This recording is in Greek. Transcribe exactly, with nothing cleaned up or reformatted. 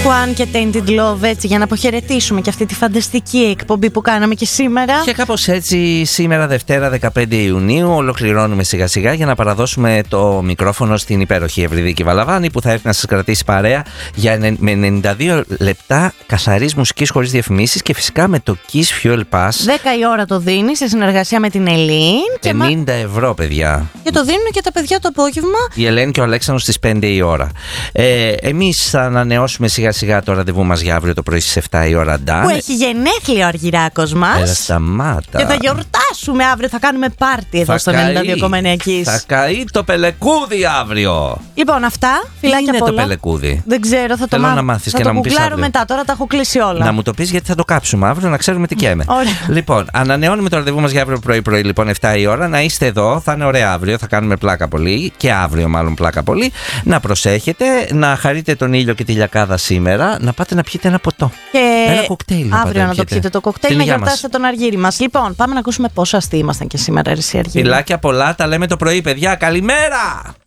One και Tainted Love, έτσι, για να αποχαιρετήσουμε και αυτή τη φανταστική εκπομπή που κάναμε και σήμερα. Και κάπως έτσι, σήμερα Δευτέρα δεκαπέντε Ιουνίου, ολοκληρώνουμε σιγά σιγά για να παραδώσουμε το μικρόφωνο στην υπέροχη Ευρυδίκη Βαλαβάνη, που θα έρθει να σας κρατήσει παρέα για με ενενήντα δύο λεπτά καθαρής μουσικής χωρίς διαφημίσεις και φυσικά με το Kiss Fuel Pass. δέκα η ώρα το δίνει σε συνεργασία με την Ελένη. πενήντα ευρώ, παιδιά. Και το δίνουν και τα παιδιά το απόγευμα. Η Ελένη και ο Αλέξανδρος στις πέντε η ώρα. Ε, εμείς θα ανανεώσουμε σιγά σιγά το ραντεβού μας για αύριο το πρωί στις επτά η ώρα. Που έχει γενέθλια ο Αργυράκος μας. Έλα, σταμάτα. Και θα γιορτάσουμε αύριο, θα κάνουμε πάρτι εδώ θα στο καεί, ενενήντα δύο κόμμα εννιά Kiss. Θα καεί το πελεκούδι αύριο. Λοιπόν, αυτά. Φιλάκια είναι πολλά. Το πελεκούδι. Δεν ξέρω, θα το, Θέλω μάθω, να μάθεις θα και το να μου πεις γκουγκλάρω αύριο. μετά. Τώρα τα έχω κλείσει όλα. Να μου το πεις, γιατί θα το κάψουμε αύριο, να ξέρουμε τι καίμε. Ωραία. Λοιπόν, ανανεώνουμε το ραντεβού μας για αύριο πρωί-πρωί, λοιπόν, επτά η ώρα. Να είστε εδώ, θα είναι ωραία αύριο, θα κάνουμε πλάκα πολύ. Και αύριο, μάλλον, πλάκα πολύ. Να προσέχετε, να χαρείτε τον ήλιο και τη λιακάδα σήμερα, να πάτε να πιείτε ένα ποτό. Και ένα κοκτέιλ. Να αύριο πάτε να το πιείτε το κοκτέιλ, να γιορτάσετε τον Αργύρι μας. Λοιπόν, πάμε να ακούσουμε πόσο αστείοι ήμασταν και σήμερα, Αργύρι. Φιλάκια πολλά, τα λέμε το πρωί, παιδιά. Καλημέρα!